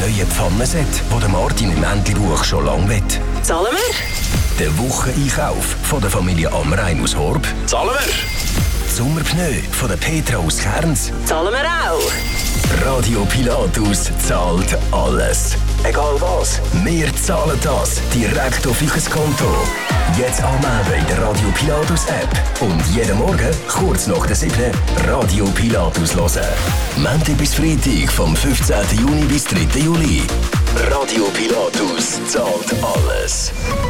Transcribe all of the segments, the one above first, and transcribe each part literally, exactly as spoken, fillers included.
neue Pfannenset, das Martin im Entlebuch schon lange will. Zahlen wir? Der Wocheneinkauf von der Familie Amrein aus Horb. Zahlen wir? Die Sommerpneu von der Petra aus Kerns. Zahlen wir auch? Radio Pilatus zahlt alles. Egal was, wir zahlen das direkt auf euer Konto. Jetzt anmelden in der Radio Pilatus App und jeden Morgen kurz nach der siebten Radio Pilatus hören. Montag bis Freitag vom fünfzehnten Juni bis dritten Juli. Radio Pilatus zahlt alles.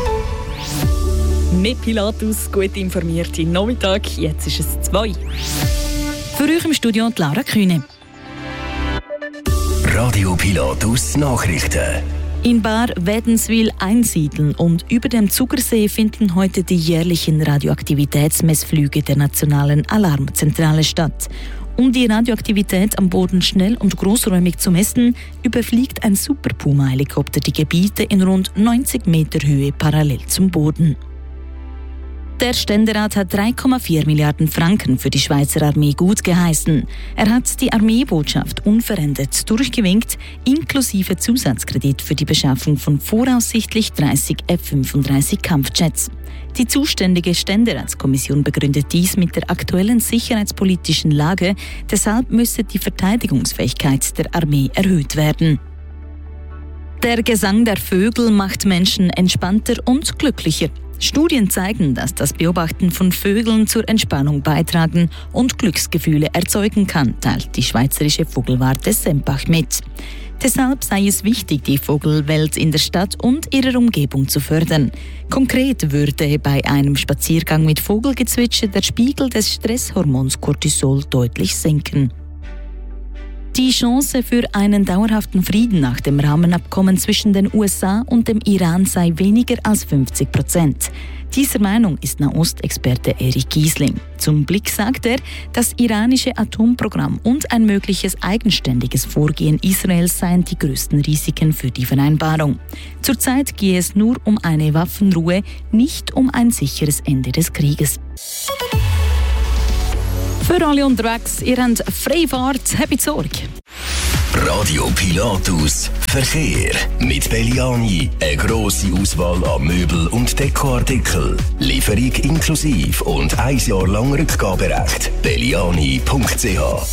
Mit Pilatus gut informiert im Nachmittag. Jetzt ist es zwei. Für euch im Studio die Laura Kühne. Radio Pilatus Nachrichten. In Bar Wädenswil einsiedeln und über dem Zugersee finden heute die jährlichen Radioaktivitätsmessflüge der Nationalen Alarmzentrale statt. Um die Radioaktivität am Boden schnell und großräumig zu messen, überfliegt ein Super Puma-Helikopter die Gebiete in rund neunzig Meter Höhe parallel zum Boden. Der Ständerat hat drei Komma vier Milliarden Franken für die Schweizer Armee gut geheißen. Er hat die Armeebotschaft unverändert durchgewinkt, inklusive Zusatzkredit für die Beschaffung von voraussichtlich dreißig F fünfunddreißig Kampfjets. Die zuständige Ständeratskommission begründet dies mit der aktuellen sicherheitspolitischen Lage, deshalb müsse die Verteidigungsfähigkeit der Armee erhöht werden. Der Gesang der Vögel macht Menschen entspannter und glücklicher. Studien zeigen, dass das Beobachten von Vögeln zur Entspannung beitragen und Glücksgefühle erzeugen kann, teilt die Schweizerische Vogelwarte Sempach mit. Deshalb sei es wichtig, die Vogelwelt in der Stadt und ihrer Umgebung zu fördern. Konkret würde bei einem Spaziergang mit Vogelgezwitscher der Spiegel des Stresshormons Cortisol deutlich sinken. Die Chance für einen dauerhaften Frieden nach dem Rahmenabkommen zwischen den U S A und dem Iran sei weniger als fünfzig Prozent. Dieser Meinung ist Nahostexperte Erik Giesling. Zum Blick sagt er, das iranische Atomprogramm und ein mögliches eigenständiges Vorgehen Israels seien die größten Risiken für die Vereinbarung. Zurzeit gehe es nur um eine Waffenruhe, nicht um ein sicheres Ende des Krieges. Für alle unterwegs, ihr habt Freifahrt, habt Sorge. Radio Pilatus Verkehr. Mit Belliani eine grosse Auswahl an Möbel- und Dekoartikeln. Lieferung inklusive und ein Jahr lang Rückgaberecht. belliani punkt c h